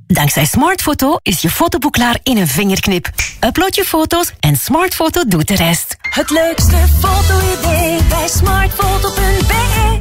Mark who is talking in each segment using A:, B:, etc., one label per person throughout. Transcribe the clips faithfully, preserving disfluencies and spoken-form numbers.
A: Dankzij Smartfoto is je fotoboek klaar in een vingerknip. Upload je foto's en Smartfoto doet de rest.
B: Het leukste foto-idee bij smartfoto punt b e.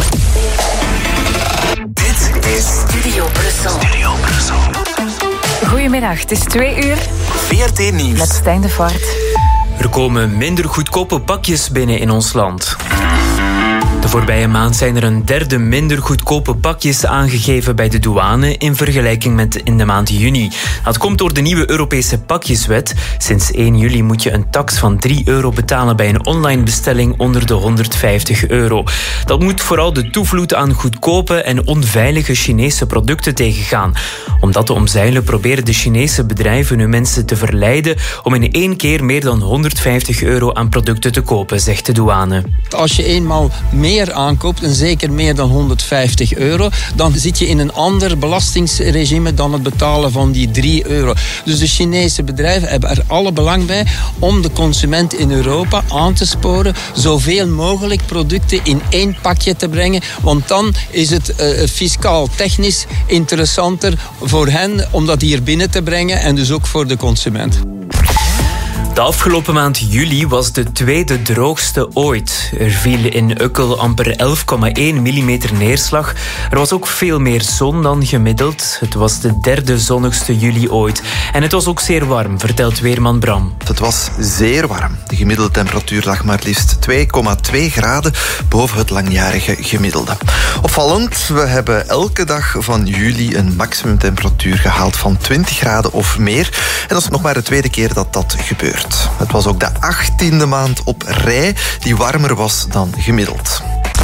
C: Dit is
B: Studio Brussel.
C: Studio Brussel.
D: Goedemiddag, het is twee uur.
C: V R T Nieuws.
D: Met Stijn de Voort.
E: Er komen minder goedkope pakjes binnen in ons land. De voorbije maand zijn er een derde minder goedkope pakjes aangegeven bij de douane in vergelijking met in de maand juni. Dat komt door de nieuwe Europese pakjeswet. Sinds één juli moet je een tax van drie euro betalen bij een online bestelling onder de honderdvijftig euro. Dat moet vooral de toevloed aan goedkope en onveilige Chinese producten tegengaan. Om dat te omzeilen proberen de Chinese bedrijven hun mensen te verleiden om in één keer meer dan honderdvijftig euro aan producten te kopen, zegt de douane.
F: Als je eenmaal meer aankoopt, en zeker meer dan honderdvijftig euro, dan zit je in een ander belastingsregime dan het betalen van die drie euro. Dus de Chinese bedrijven hebben er alle belang bij om de consument in Europa aan te sporen zoveel mogelijk producten in één pakje te brengen, want dan is het uh, fiscaal technisch interessanter voor hen om dat hier binnen te brengen en dus ook voor de consument.
E: De afgelopen maand juli was de tweede droogste ooit. Er viel in Ukkel amper elf komma één millimeter neerslag. Er was ook veel meer zon dan gemiddeld. Het was de derde zonnigste juli ooit. En het was ook zeer warm, vertelt weerman Bram.
G: Het was zeer warm. De gemiddelde temperatuur lag maar liefst twee komma twee graden boven het langjarige gemiddelde. Opvallend, we hebben elke dag van juli een maximumtemperatuur gehaald van twintig graden of meer. En dat is nog maar de tweede keer dat dat gebeurt. Het was ook de achttiende maand op rij die warmer was dan gemiddeld.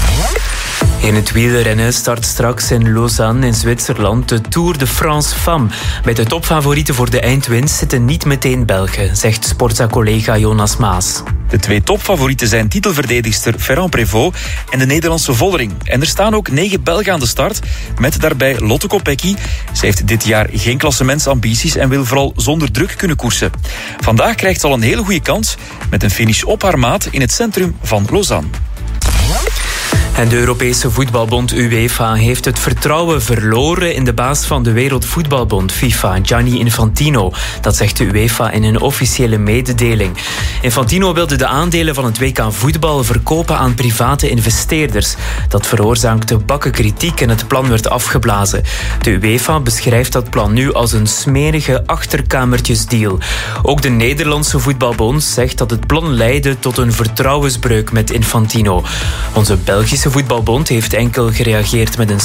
E: In het wielrennen start straks in Lausanne in Zwitserland de Tour de France Femmes. Bij de topfavorieten voor de eindwinst zitten niet meteen Belgen, zegt Sportza-collega Jonas Maas.
H: De twee topfavorieten zijn titelverdedigster Ferrand Prévot en de Nederlandse Vollering. En er staan ook negen Belgen aan de start, met daarbij Lotte Kopecky. Ze heeft dit jaar geen klassementsambities en wil vooral zonder druk kunnen koersen. Vandaag krijgt ze al een hele goede kans met een finish op haar maat in het centrum van Lausanne.
E: En de Europese voetbalbond UEFA heeft het vertrouwen verloren in de baas van de Wereldvoetbalbond FIFA, Gianni Infantino. Dat zegt de UEFA in een officiële mededeling. Infantino wilde de aandelen van het W K voetbal verkopen aan private investeerders. Dat veroorzaakte bakken kritiek en het plan werd afgeblazen. De UEFA beschrijft dat plan nu als een smerige achterkamertjesdeal. Ook de Nederlandse voetbalbond zegt dat het plan leidde tot een vertrouwensbreuk met Infantino. Onze Belgische voetbalbond heeft enkel gereageerd met een